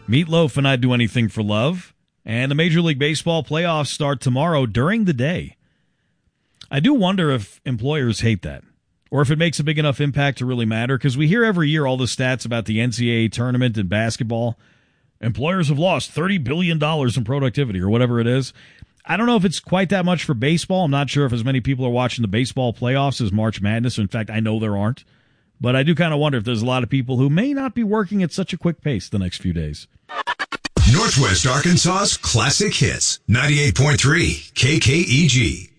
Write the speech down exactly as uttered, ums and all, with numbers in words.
Meatloaf and I'd Do Anything for Love. And the Major League Baseball playoffs start tomorrow during the day. I do wonder if employers hate that, or if it makes a big enough impact to really matter, because we hear every year all the stats about the N C double A tournament in basketball. Employers have lost thirty billion dollars in productivity, or whatever it is. I don't know if it's quite that much for baseball. I'm not sure if as many people are watching the baseball playoffs as March Madness. In fact, I know there aren't. But I do kind of wonder if there's a lot of people who may not be working at such a quick pace the next few days. Northwest Arkansas's classic hits, ninety-eight point three K K E G.